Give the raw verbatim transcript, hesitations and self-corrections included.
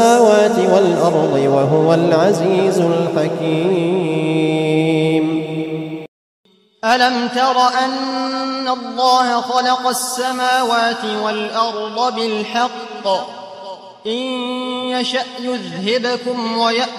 السماوات والأرض وهو العزيز الحكيم. ألم تر أن الله خلق السماوات والأرض بالحق إن يشأ يذهبكم ويأتي